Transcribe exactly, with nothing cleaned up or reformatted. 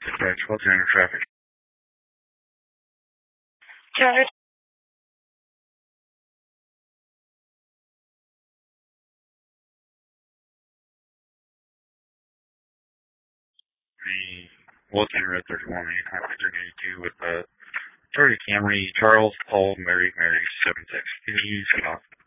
Dispatch, what's your traffic? two hundred. The Wilson Road thirty-one, eight eighty-two with uh, Toyota Camry, Charles, Paul, Mary, Mary, seven six. Can you stop?